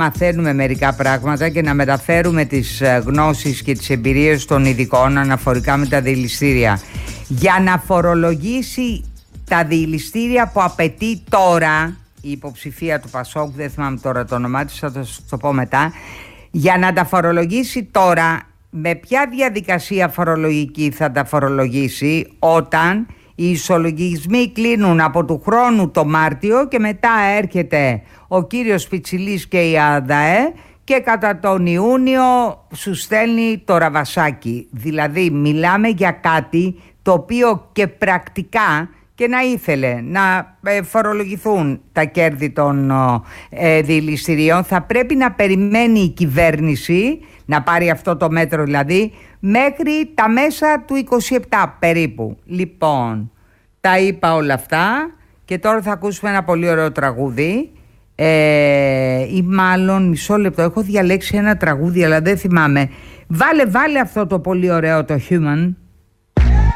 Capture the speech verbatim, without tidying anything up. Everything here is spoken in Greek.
μαθαίνουμε μερικά πράγματα και να μεταφέρουμε τις γνώσεις και τις εμπειρίες των ειδικών αναφορικά με τα διελιστήρια. Για να φορολογήσει τα διελιστήρια που απαιτεί τώρα η υποψηφία του Πασόκ, δεν θυμάμαι τώρα το όνομά της, θα το, το πω μετά, για να τα φορολογήσει τώρα, με ποια διαδικασία φορολογική θα τα φορολογήσει όταν οι ισολογισμοί κλείνουν από του χρόνου το Μάρτιο και μετά έρχεται ο κύριος Πιτσιλής και η ΑΔΑΕ και κατά τον Ιούνιο σου στέλνει το ραβασάκι. Δηλαδή μιλάμε για κάτι το οποίο και πρακτικά και να ήθελε να φορολογηθούν τα κέρδη των ε, διελιστηρίων, θα πρέπει να περιμένει η κυβέρνηση, να πάρει αυτό το μέτρο δηλαδή, μέχρι τα μέσα του είκοσι επτά περίπου. Λοιπόν, τα είπα όλα αυτά και τώρα θα ακούσουμε ένα πολύ ωραίο τραγούδι. Ε, ή μάλλον μισό λεπτό, έχω διαλέξει ένα τραγούδι αλλά δεν θυμάμαι. Βάλε, βάλε αυτό το πολύ ωραίο, το Human.